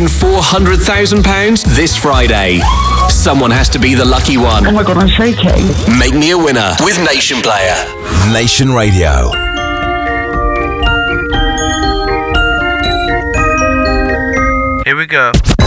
£400,000 this Friday. Someone has to be the lucky one. Oh my God, I'm shaking. Make me a winner with Nation Player. Nation Radio. Here we go.